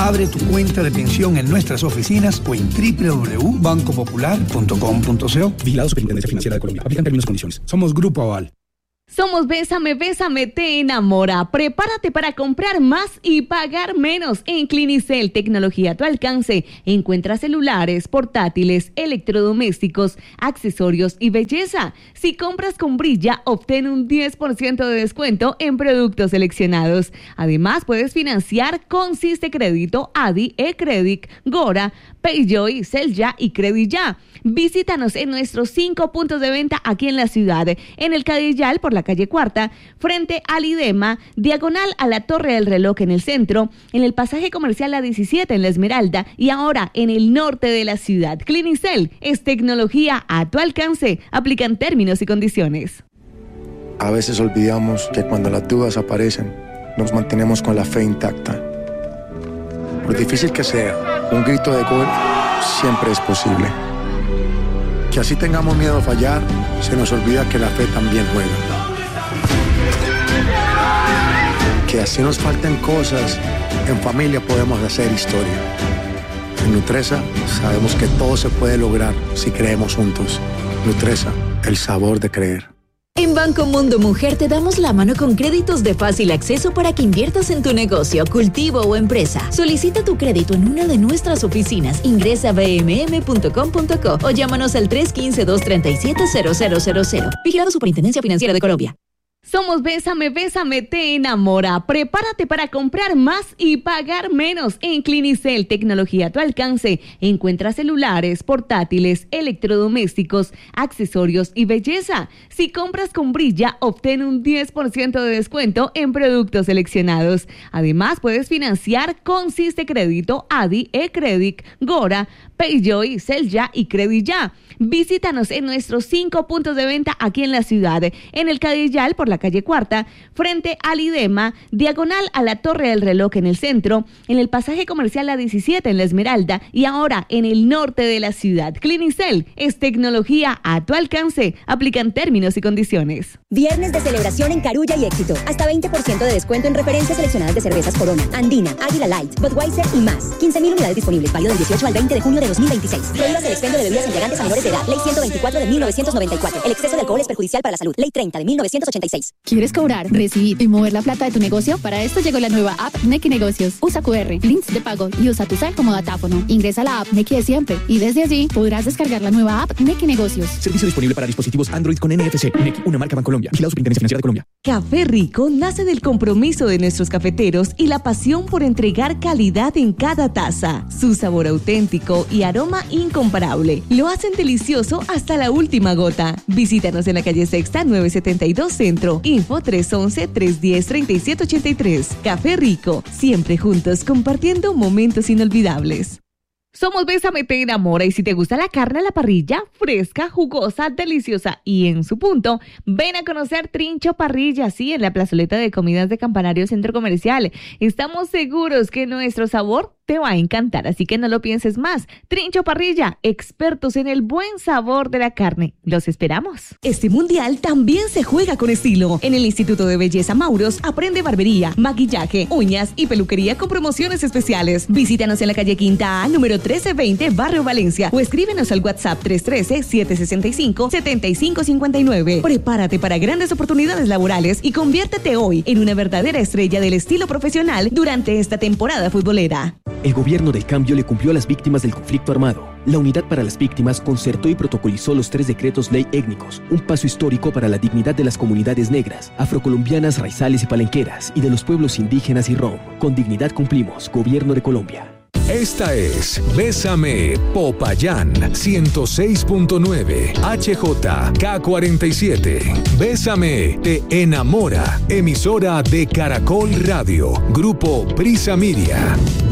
Abre tu cuenta de pensión en nuestras oficinas o en www.bancopopular.com.co. Vigilado Superintendencia Financiera de Colombia. Aplican términos y condiciones. Somos Grupo Aval. Somos Bésame, Bésame, te enamora. Prepárate para comprar más y pagar menos. En Clinicel, tecnología a tu alcance. Encuentra celulares, portátiles, electrodomésticos, accesorios y belleza. Si compras con Brilla, obtén un 10% de descuento en productos seleccionados. Además, puedes financiar con Siste Crédito, Adi, eCredit, Gora, PayJoy, Celya y Credit-Ya. Visítanos en nuestros 5 puntos de venta aquí en la ciudad. En el Cadillal, por la calle Cuarta, frente al IDEMA, diagonal a la Torre del Reloj en el centro, en el pasaje comercial La 17 en La Esmeralda y ahora en el norte de la ciudad. Clinicel es tecnología a tu alcance. Aplican términos y condiciones. A veces olvidamos que cuando las dudas aparecen, nos mantenemos con la fe intacta. Por difícil que sea, un grito de gol siempre es posible. Que así tengamos miedo a fallar, se nos olvida que la fe también juega. Que así nos falten cosas, en familia podemos hacer historia. En Nutresa sabemos que todo se puede lograr si creemos juntos. Nutresa, el sabor de creer. En Banco Mundo Mujer te damos la mano con créditos de fácil acceso para que inviertas en tu negocio, cultivo o empresa. Solicita tu crédito en una de nuestras oficinas. Ingresa a bmm.com.co o llámanos al 315-237-0000. Vigilado Superintendencia Financiera de Colombia. Somos Bésame, Bésame, te enamora. Prepárate para comprar más y pagar menos. En Clinicel, tecnología a tu alcance. Encuentra celulares, portátiles, electrodomésticos, accesorios y belleza. Si compras con Brilla, obtén un 10% de descuento en productos seleccionados. Además, puedes financiar con Siste Crédito, Adi, eCredit, Gora, PayJoy, Celya y Credit-Ya. Visítanos en nuestros 5 puntos de venta aquí en la ciudad. En el Cadillal, por la calle Cuarta, frente al IDEMA, diagonal a la Torre del Reloj en el centro, en el pasaje comercial La 17 en La Esmeralda y ahora en el norte de la ciudad. Clinicel es tecnología a tu alcance. Aplican términos y condiciones. Viernes de celebración en Carulla y Éxito. Hasta 20% de descuento en referencias seleccionadas de cervezas Corona, Andina, Águila Light, Budweiser y más. 15.000 unidades disponibles. Válido del 18 al 20 de junio de 2026. Prohíbas el expendio de bebidas embriagantes a menores de edad. Ley 124 de 1994. El exceso de alcohol es perjudicial para la salud. Ley 30 de 1986. ¿Quieres cobrar, recibir y mover la plata de tu negocio? Para esto llegó la nueva app Nequi Negocios. Usa QR, links de pago y usa tu cel como datáfono. Ingresa a la app Nequi de siempre y desde allí podrás descargar la nueva app Nequi Negocios. Servicio disponible para dispositivos Android con NFC. Nequi, una marca Bancolombia. Vigilado Superintendencia Financiera de Colombia. Café Rico nace del compromiso de nuestros cafeteros y la pasión por entregar calidad en cada taza. Su sabor auténtico y aroma incomparable lo hacen delicioso hasta la última gota. Visítanos en la calle Sexta 972 Centro. Info 311-310-3783. Café Rico, siempre juntos compartiendo momentos inolvidables. Somos Bésame, te enamora, y si te gusta la carne a la parrilla, fresca, jugosa, deliciosa y en su punto, ven a conocer Trincho Parrilla, sí, en la plazoleta de comidas de Campanario Centro Comercial. Estamos seguros que nuestro sabor te va a encantar, así que no lo pienses más. Trincho Parrilla, expertos en el buen sabor de la carne. Los esperamos. Este mundial también se juega con estilo. En el Instituto de Belleza Mauros, aprende barbería, maquillaje, uñas y peluquería con promociones especiales. Visítanos en la calle Quinta A, número 1320, Barrio Valencia, o escríbenos al WhatsApp 313-765-7559. Prepárate para grandes oportunidades laborales y conviértete hoy en una verdadera estrella del estilo profesional durante esta temporada futbolera. El gobierno del cambio le cumplió a las víctimas del conflicto armado. La Unidad para las Víctimas concertó y protocolizó los 3 decretos ley étnicos, un paso histórico para la dignidad de las comunidades negras, afrocolombianas, raizales y palenqueras, y de los pueblos indígenas y rom. Con dignidad cumplimos, Gobierno de Colombia. Esta es Bésame Popayán 106.9 HJK47. Bésame te enamora. Emisora de Caracol Radio. Grupo Prisa Media.